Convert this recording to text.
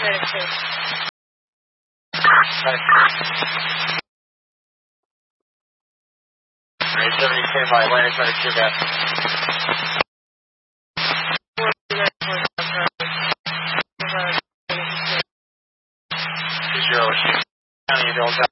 Stand by, Atlantic trying to clear that. Zero, County, Adult